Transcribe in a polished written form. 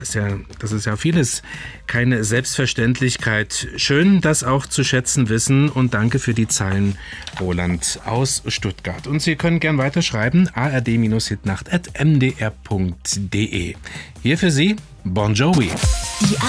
Das ist ja vieles keine Selbstverständlichkeit. Schön, das auch zu schätzen wissen und danke für die Zeilen, Roland aus Stuttgart. Und Sie können gern weiterschreiben, ard-hitnacht@mdr.de. Hier für Sie, Bon Jovi.